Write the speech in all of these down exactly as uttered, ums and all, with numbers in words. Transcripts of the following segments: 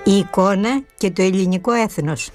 Η εικόνα και το ελληνικό έθνος.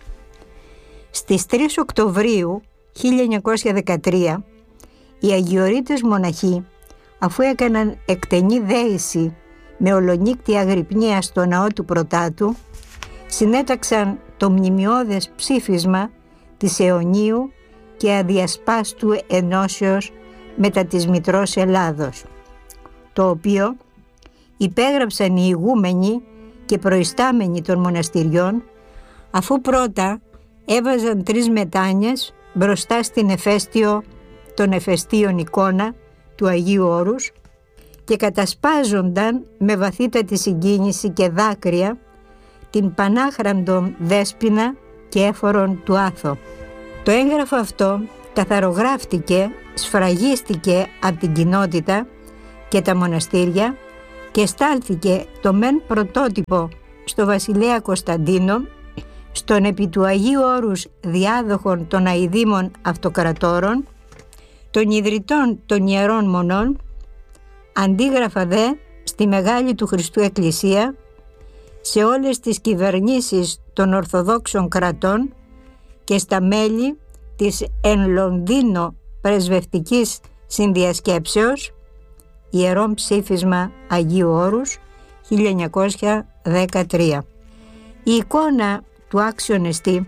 Στις τρεις Οκτωβρίου χίλια εννιακόσια δεκατρία οι Αγιορείτες μοναχοί, αφού έκαναν εκτενή δέηση με ολονύκτη αγρυπνία στο ναό του Πρωτάτου, συνέταξαν το μνημειώδες ψήφισμα της αιωνίου και αδιασπάστου ενώσεως μετά της Μητρός Ελλάδος, το οποίο υπέγραψαν οι ηγούμενοι και προϊστάμενοι των μοναστηριών, αφού πρώτα έβαζαν τρεις μετάνιες μπροστά στην εφαίστειο των εφαιστίων εικόνα του Αγίου Όρους και κατασπάζονταν με βαθύτατη συγκίνηση και δάκρυα την πανάχραντον δέσποινα και έφορον του Άθο. Το έγγραφο αυτό καθαρογράφτηκε, σφραγίστηκε από την κοινότητα και τα μοναστήρια και στάλθηκε το μεν πρωτότυπο στο βασιλέα Κωνσταντίνο, στον επί του Αγίου Όρους διάδοχων των αηδήμων αυτοκρατόρων, των ιδρυτών των Ιερών Μονών, αντίγραφα δε στη Μεγάλη του Χριστού Εκκλησία, σε όλες τις κυβερνήσεις των Ορθοδόξων κρατών και στα μέλη της εν Λονδίνο Πρεσβευτικής Συνδιασκέψεως, Ιερόν Ψήφισμα Αγίου Όρους χίλια εννιακόσια δεκατρία. Η εικόνα του άξιον εστί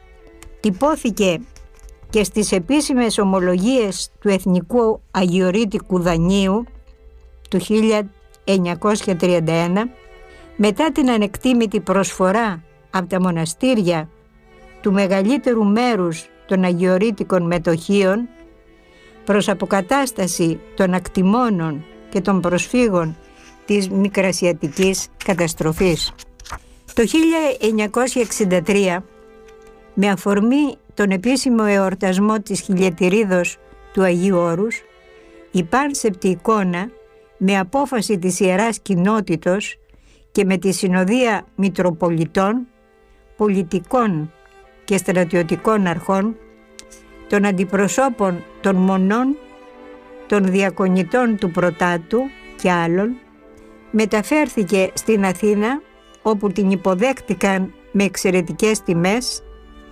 τυπώθηκε και στις επίσημες ομολογίες του Εθνικού Αγιορείτικου Δανείου του χίλια εννιακόσια τριάντα ένα, μετά την ανεκτήμητη προσφορά από τα μοναστήρια του μεγαλύτερου μέρους των Αγιορείτικων μετοχίων προς αποκατάσταση των ακτιμώνων και των προσφύγων της Μικρασιατικής καταστροφής. Το χίλια εννιακόσια εξήντα τρία, με αφορμή τον επίσημο εορτασμό της χιλιετηρίδος του Αγίου Όρους, η πάνσεπτη εικόνα, με απόφαση της Ιεράς Κοινότητος και με τη συνοδεία Μητροπολιτών, πολιτικών και στρατιωτικών αρχών, των αντιπροσώπων των μονών, των διακονητών του Πρωτάτου και άλλων, μεταφέρθηκε στην Αθήνα, όπου την υποδέχτηκαν με εξαιρετικές τιμές,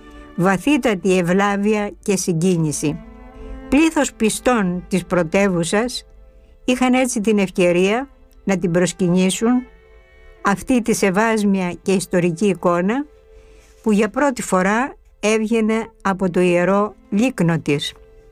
βαθύτατη ευλάβεια και συγκίνηση. Πλήθος πιστών της πρωτεύουσας είχαν έτσι την ευκαιρία να την προσκυνήσουν, αυτή τη σεβάσμια και ιστορική εικόνα που για πρώτη φορά έβγαινε από το ιερό λίκνο της.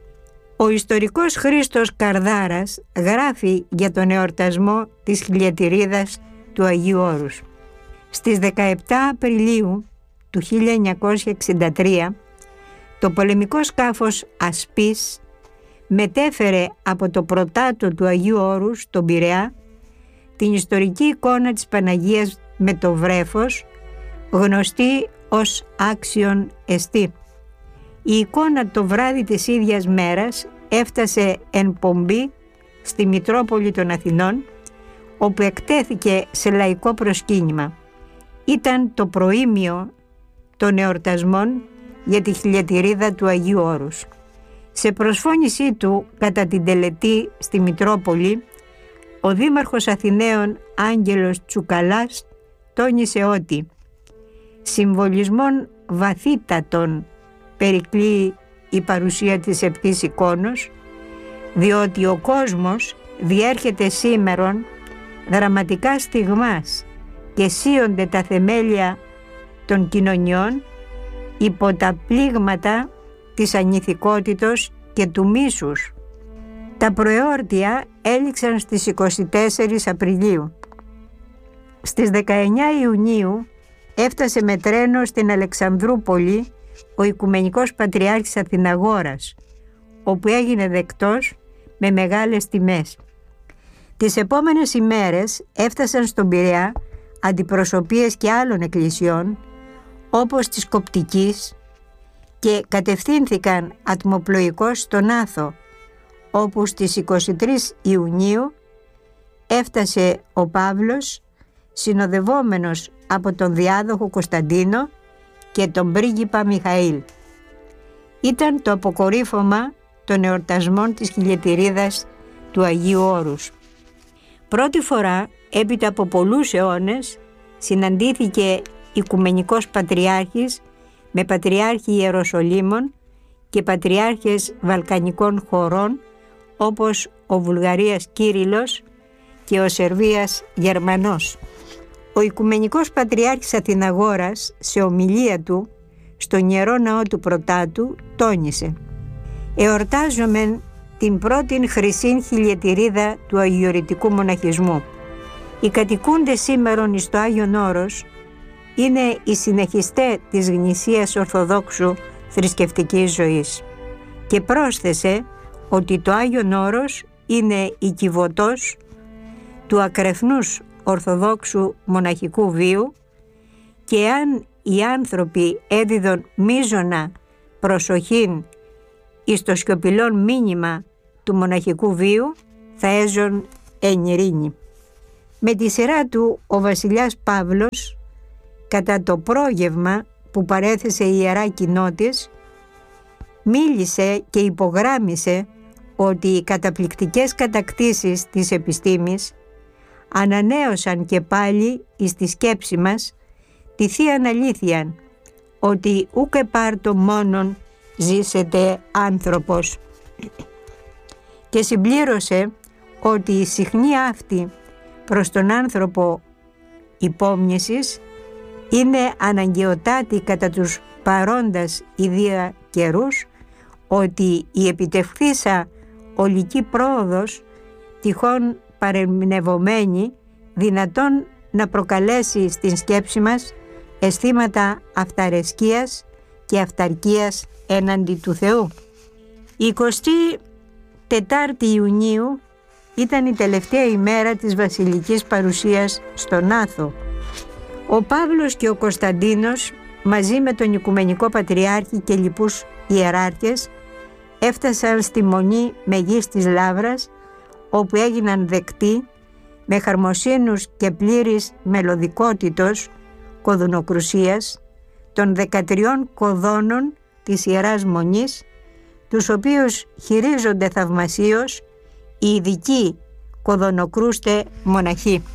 Ο ιστορικός Χρήστος Καρδάρας γράφει για τον εορτασμό της χιλιετηρίδας του Αγίου Όρους. Στις δεκαεπτά Απριλίου του χίλια εννιακόσια εξήντα τρία, το πολεμικό σκάφος Ασπής μετέφερε από το Πρωτάτο του Αγίου Όρους στον Πειραιά την ιστορική εικόνα της Παναγίας με το βρέφος, γνωστή ως άξιον εστί. Η εικόνα το βράδυ της ίδιας μέρας έφτασε εν πομπή στη Μητρόπολη των Αθηνών, όπου εκτέθηκε σε λαϊκό προσκύνημα. Ήταν το προήμιο των εορτασμών για τη χιλιετηρίδα του Αγίου Όρους. Σε προσφώνησή του κατά την τελετή στη Μητρόπολη, ο δήμαρχος Αθηναίων Άγγελος Τσουκαλάς τόνισε ότι συμβολισμών βαθύτατων περικλεί η παρουσία της επτής εικόνος, διότι ο κόσμος διέρχεται σήμερον δραματικά στιγμάς και σύονται τα θεμέλια των κοινωνιών υπό τα πλήγματα της ανηθικότητος και του μίσους. Τα προεόρτια έληξαν στις είκοσι τέσσερις Απριλίου. Στις δεκαεννιά Ιουνίου έφτασε με τρένο στην Αλεξανδρούπολη ο Οικουμενικός Πατριάρχης Αθηναγόρας, όπου έγινε δεκτός με μεγάλες τιμές. Τις επόμενες ημέρες έφτασαν στον Πειραιά αντιπροσωπείες και άλλων εκκλησιών, όπως της Κοπτικής, και κατευθύνθηκαν ατμοπλοϊκώς στον Άθο, όπου στις είκοσι τρεις Ιουνίου έφτασε ο Παύλος, συνοδευόμενος από τον διάδοχο Κωνσταντίνο και τον πρίγκιπα Μιχαήλ. Ήταν το αποκορύφωμα των εορτασμών της χιλιετηρίδας του Αγίου Όρους. Πρώτη φορά, έπειτα από πολλούς αιώνες, συναντήθηκε Οικουμενικός Πατριάρχης με Πατριάρχη Ιεροσολύμων και Πατριάρχες Βαλκανικών χωρών όπως ο Βουλγαρίας Κύριλλος και ο Σερβίας Γερμανός. Ο Οικουμενικός Πατριάρχης Αθηναγόρας σε ομιλία του στον Ιερό Ναό του Πρωτάτου τόνισε: «Εορτάζομεν την πρώτην χρυσήν χιλιετηρίδα του αγιορητικού μοναχισμού. Οι κατοικούντες σήμερον εις το Άγιον Όρος είναι οι συνεχιστέ της γνησίας Ορθοδόξου θρησκευτικής ζωής». Και πρόσθεσε ότι το Άγιον Όρος είναι η κυβωτός του ακρεφνούς Ορθοδόξου μοναχικού βίου και αν οι άνθρωποι έδιδον μείζωνα προσοχήν εις το σιωπηλόν μήνυμα του μοναχικού βίου θα έζων εν ειρήνη. Με τη σειρά του ο βασιλιάς Παύλος κατά το πρόγευμα που παρέθεσε η Ιερά Κοινότης μίλησε και υπογράμμισε ότι οι καταπληκτικές κατακτήσεις της επιστήμης ανανέωσαν και πάλι εις τη σκέψη μας τη θείαν αλήθειαν ότι ούκ επάρτο μόνον ζήσεται άνθρωπος, και συμπλήρωσε ότι η συχνή αυτή προς τον άνθρωπο υπόμνησης είναι αναγκαιοτάτη κατά τους παρόντας ιδία καιρούς, ότι η επιτευχθήσα ολική πρόοδος τυχόν παρεμνευωμένη δυνατόν να προκαλέσει στην σκέψη μας αισθήματα αυταρεσκίας και αυταρκίας έναντι του Θεού. Η εικοστή τετάρτη Ιουνίου ήταν η τελευταία ημέρα της βασιλικής παρουσίας στον Άθο. Ο Παύλος και ο Κωνσταντίνος μαζί με τον Οικουμενικό Πατριάρχη και λοιπούς ιεράρχες έφτασαν στη Μονή Μεγής της Λαύρας, όπου έγιναν δεκτοί με χαρμοσύνους και πλήρης μελωδικότητος κοδουνοκρουσίας των δεκατριών κοδώνων της Ιεράς Μονής, τους οποίους χειρίζονται θαυμασίως οι ειδικοί κοδωνοκρούστε μοναχοί.